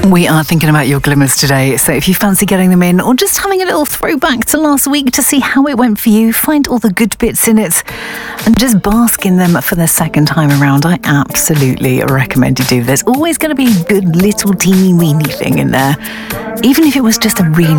We are thinking about your glimmers today, so if you fancy getting them in or just having a little throwback to last week to see how it went for you, find all the good bits in it and just bask in them for the second time around, I absolutely recommend you do. There's always going to be a good little teeny weeny thing in there, even if it was just a really